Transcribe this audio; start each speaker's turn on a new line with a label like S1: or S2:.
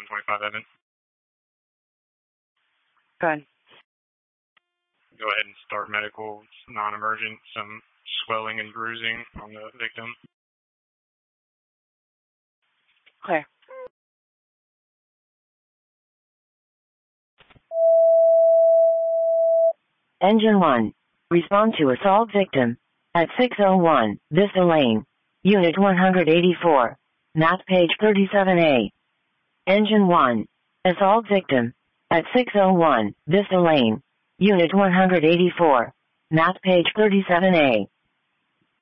S1: 1025 Evan.
S2: Go ahead.
S1: Go ahead and start medical. It's non-emergent. Some swelling and bruising on the victim.
S2: Clear.
S3: Engine 1. Respond to assault victim. At 601, Vista Lane. Unit 184. Map page 37A. Engine 1. Assault victim. At 601, Vista Lane. Unit 184. Map page 37A.